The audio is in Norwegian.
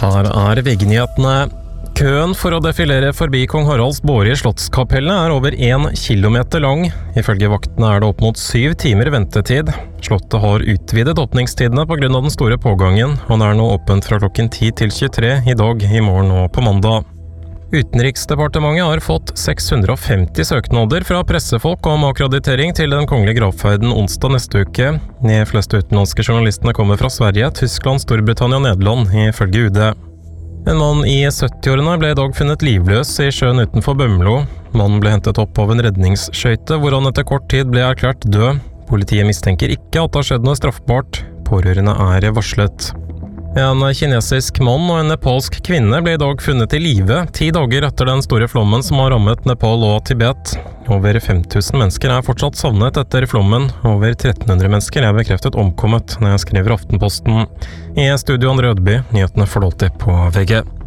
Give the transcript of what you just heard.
Her VG-nyhetene. Køen for å defilere forbi Kong Haralds båre i Slottskapellet er over 1 kilometer lang. Ifølge vaktene er det opp mot 7 timer ventetid. Slottet har utvidet åpningstidene på grunn av den store pågangen, og det er nå åpent fra klokken 10 til 23 i dag, i morgen og på mandag. Utenriksdepartementet har fått 650 søknader fra pressefolk om akkreditering til den kongelige gravferden onsdag neste uke. De fleste utenlandske journalistene kommer fra Sverige, Tyskland, Storbritannia og Nederland, ifølge UD. En mann i 70-årene ble i dag funnet livløs i sjøen utenfor Bømlo. Mannen ble hentet opp av en redningsskøyte, hvor han etter kort tid ble erklært død. Politiet mistenker ikke at det har skjedd noe straffbart. Pårørende er varslet. En kinesisk mann og en nepalsk kvinne ble i dag funnet i live 10 dager etter den store flommen som har rammet Nepal og Tibet. Over 5000 mennesker er fortsatt savnet etter flommen. Over 1300 mennesker er bekreftet omkommet, når jeg skriver Aftenposten. I studio André Ødeby, nyhetene får du alltid på VG.